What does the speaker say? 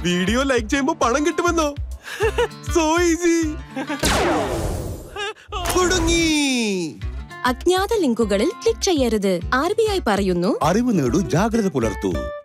Video like ചെയ്യുമ്പോ പണം കിട്ടുമെന്നോ? So easy. കുടുങ്ങി. അജ്ഞാത ലിങ്കുകളിൽ ക്ലിക്ക് ചെയ്യരുത്. RBI പറയുന്നു, അറിവ് നേടൂ, ജാഗ്രത പുലർത്തൂ.